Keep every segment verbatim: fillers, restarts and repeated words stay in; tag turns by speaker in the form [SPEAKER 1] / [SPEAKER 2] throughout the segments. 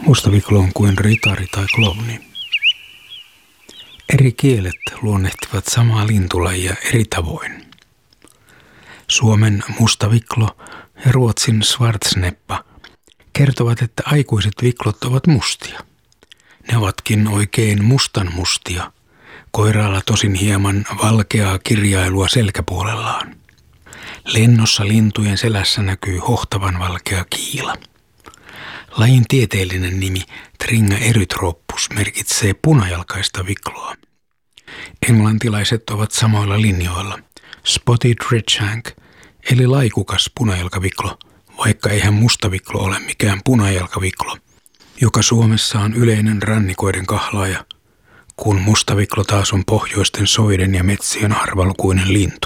[SPEAKER 1] Mustaviklo on kuin ritari tai klovni. Eri kielet luonnehtivat samaa lintulajia eri tavoin. Suomen mustaviklo ja Ruotsin svartsneppa kertovat, että aikuiset viklot ovat mustia. Ne ovatkin oikein mustanmustia, koiraalla tosin hieman valkeaa kirjailua selkäpuolellaan. Lennossa lintujen selässä näkyy hohtavan valkea kiila. Lajin tieteellinen nimi Tringa erythroppus merkitsee punajalkaista vikloa. Englantilaiset ovat samoilla linjoilla. Spotted redshank eli laikukas punajalkaviklo, vaikka eihän mustaviklo ole mikään punajalkaviklo, joka Suomessa on yleinen rannikoiden kahlaaja, kun mustaviklo taas on pohjoisten soiden ja metsien harvalukuinen lintu.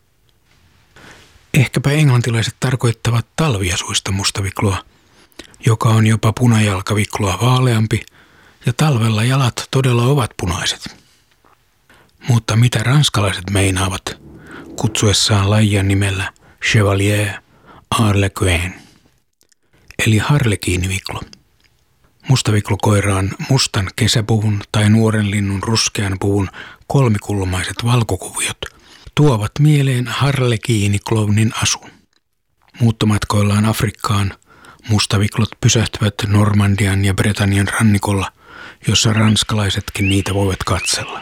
[SPEAKER 1] Ehkäpä englantilaiset tarkoittavat talviasuista mustavikloa, joka on jopa punajalkavikloa vaaleampi, ja talvella jalat todella ovat punaiset. Mutta mitä ranskalaiset meinaavat kutsuessaan lajia nimellä Chevalier Harlequin, eli harlekiiniviklo? Mustaviklokoira on mustan kesäpuvun tai nuoren linnun ruskean puvun kolmikulmaiset valkokuviot tuovat mieleen harlekiiniklovnin asun. Muuttomatkoillaan Afrikkaan mustaviklot pysähtyvät Normandian ja Britannian rannikolla, jossa ranskalaisetkin niitä voivat katsella.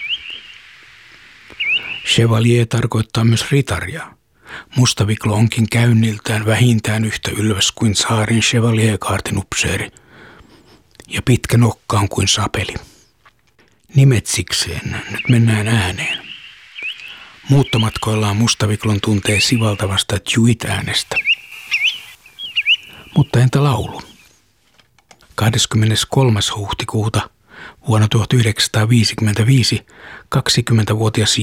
[SPEAKER 1] Chevalier tarkoittaa myös ritaria. Mustaviklo onkin käynniltään vähintään yhtä ylväs kuin saarin Chevalier-kaartinupseeri ja pitkä nokkaan kuin sapeli. Nimet sikseen, nyt mennään ääneen. Muuttomatkoillaan mustaviklon tuntee sivaltavasta tjuit-äänestä. Mutta entä laulu? kahdeskymmeneskolmas huhtikuuta vuonna tuhatyhdeksänsataaviisikymmentäviisi kaksikymmentävuotias